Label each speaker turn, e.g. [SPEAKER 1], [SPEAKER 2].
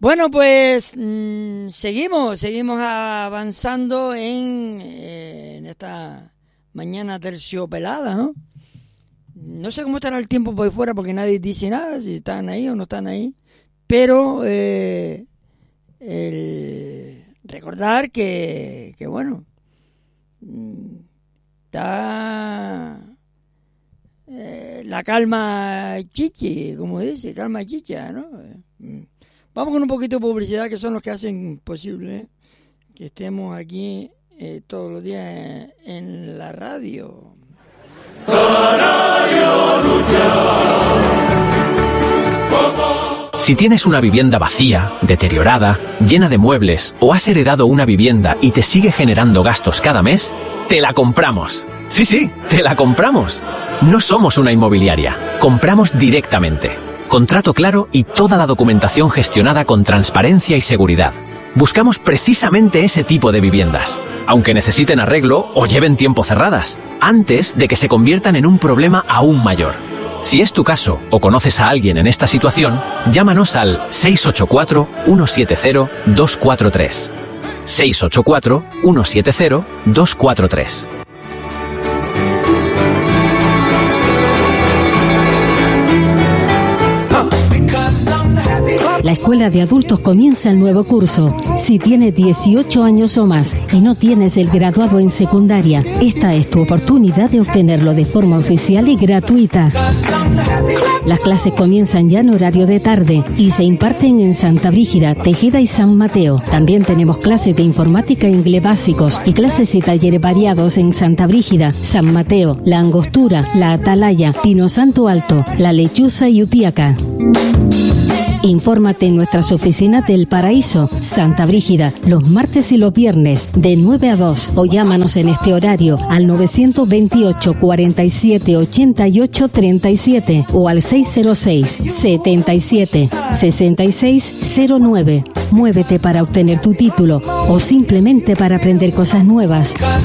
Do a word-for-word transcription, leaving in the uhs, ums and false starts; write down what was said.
[SPEAKER 1] Bueno, pues mmm, seguimos, seguimos avanzando en, eh, en esta mañana terciopelada, ¿no? No sé cómo estará el tiempo por ahí fuera porque nadie dice nada, si están ahí o no están ahí. Pero eh, el recordar que, que bueno, está eh, la calma chichi, como dice, calma chicha, ¿no? Vamos con un poquito de publicidad, que son los que hacen posible que estemos aquí eh, todos los días en, en la radio.
[SPEAKER 2] Canario lucha. Si tienes una vivienda vacía, deteriorada, llena de muebles, o has heredado una vivienda y te sigue generando gastos cada mes, ¡te la compramos! Sí, sí, te la compramos. No somos una inmobiliaria, compramos directamente. Contrato claro y toda la documentación gestionada con transparencia y seguridad. Buscamos precisamente ese tipo de viviendas, aunque necesiten arreglo o lleven tiempo cerradas, antes de que se conviertan en un problema aún mayor. Si es tu caso o conoces a alguien en esta situación, llámanos al seis ocho cuatro, uno siete cero, dos cuatro tres. seis ocho cuatro, uno siete cero, dos cuatro tres.
[SPEAKER 3] La Escuela de Adultos comienza el nuevo curso. Si tienes dieciocho años o más y no tienes el graduado en secundaria, esta es tu oportunidad de obtenerlo de forma oficial y gratuita. Las clases comienzan ya en horario de tarde y se imparten en Santa Brígida, Tejeda y San Mateo. También tenemos clases de informática e inglés básicos y clases y talleres variados en Santa Brígida, San Mateo, La Angostura, La Atalaya, Pino Santo Alto, La Lechuza y Utiaca. Infórmate en nuestras oficinas del Paraíso, Santa Brígida, los martes y los viernes, de nueve a dos, o llámanos en este horario al nueve dos ocho, cuarenta y siete, ochenta y ocho, treinta y siete o al seis cero seis, setenta y siete, sesenta y seis cero nueve. Muévete para obtener tu título o simplemente para aprender cosas nuevas.